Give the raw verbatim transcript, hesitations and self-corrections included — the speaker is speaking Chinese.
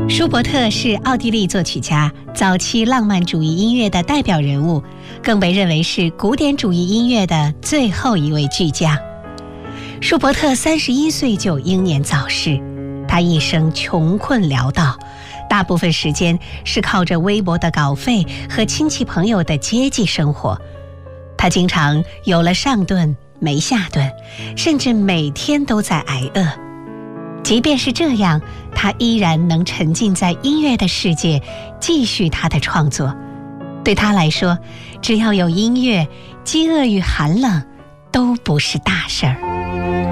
舒伯特是奥地利作曲家，早期浪漫主义音乐的代表人物，更被认为是古典主义音乐的最后一位巨匠。舒伯特三十一岁就英年早逝，他一生穷困潦倒，大部分时间是靠着微薄的稿费和亲戚朋友的接济生活。他经常有了上顿没下顿，甚至每天都在挨饿。即便是这样，他依然能沉浸在音乐的世界，继续他的创作。对他来说，只要有音乐，饥饿与寒冷都不是大事儿。